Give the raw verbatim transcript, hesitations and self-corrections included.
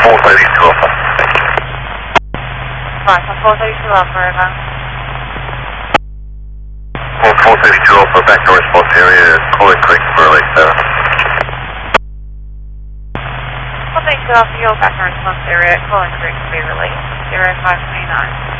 four thirty-two Alpha. Thank you. Right, on four thirty-two Alpha, over. Well, four thirty-two Alpha, back to response area, Calling Creek for relay seven. four thirty-two Alpha, you're back in response area, calling Creek to be released, zero five twenty-nine.